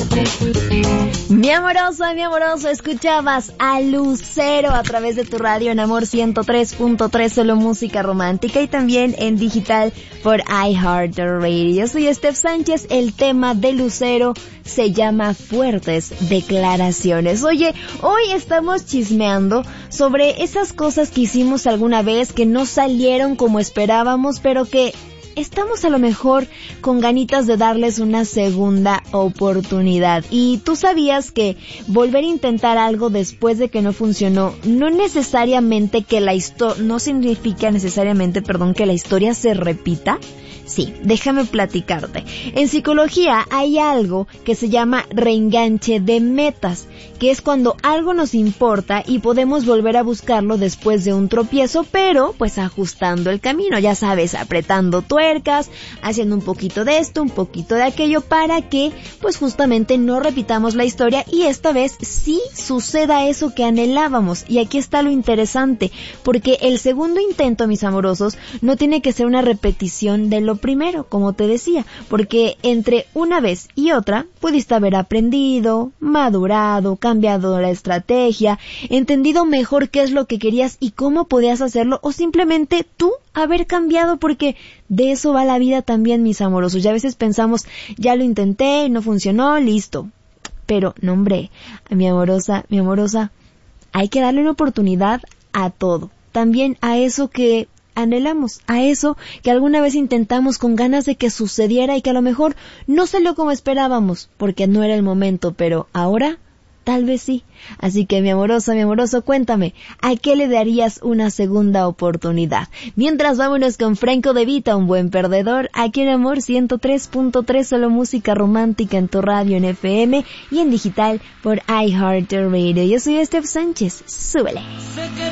Mi amoroso, escuchabas a Lucero a través de tu radio en Amor 103.3, solo música romántica, y también en digital por iHeartRadio. Yo soy Steph Sánchez, el tema de Lucero se llama Fuertes Declaraciones. Oye, hoy estamos chismeando sobre esas cosas que hicimos alguna vez que no salieron como esperábamos, pero que estamos a lo mejor con ganitas de darles una segunda oportunidad. Y tú sabías que volver a intentar algo después de que no funcionó no necesariamente que no significa necesariamente, que la historia se repita. Sí, déjame platicarte. En psicología hay algo que se llama reenganche de metas, que es cuando algo nos importa y podemos volver a buscarlo después de un tropiezo, pero pues ajustando el camino, ya sabes, apretando tuercas, haciendo un poquito de esto, un poquito de aquello, para que pues justamente no repitamos la historia y esta vez sí suceda eso que anhelábamos. Y aquí está lo interesante, porque el segundo intento, mis amorosos, no tiene que ser una repetición de lo primero, como te decía, porque entre una vez y otra pudiste haber aprendido, madurado, cambiado la estrategia, entendido mejor qué es lo que querías y cómo podías hacerlo, o simplemente tú haber cambiado, porque de eso va la vida también, mis amorosos. Ya a veces pensamos, ya lo intenté, no funcionó, listo. Pero, no hombre, mi amorosa, hay que darle una oportunidad a todo. También a eso que anhelamos, a eso que alguna vez intentamos con ganas de que sucediera y que a lo mejor no salió como esperábamos, porque no era el momento, pero ahora tal vez sí. Así que mi amoroso, cuéntame, ¿a qué le darías una segunda oportunidad? Mientras, vámonos con Franco De Vita, Un Buen Perdedor, aquí en Amor 103.3, solo música romántica en tu radio en FM y en digital por iHeartRadio. Yo soy Steph Sánchez, súbele.